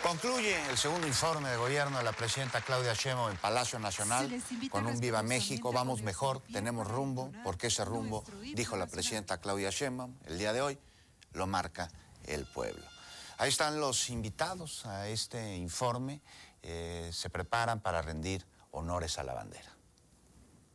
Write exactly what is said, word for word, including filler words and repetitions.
Concluye el segundo informe de gobierno de la presidenta Claudia Sheinbaum en Palacio Nacional con un Viva México, vamos mejor, tenemos rumbo, porque ese rumbo, dijo la presidenta Claudia Sheinbaum el día de hoy, lo marca el pueblo. Ahí están los invitados a este informe, eh, se preparan para rendir honores a la bandera.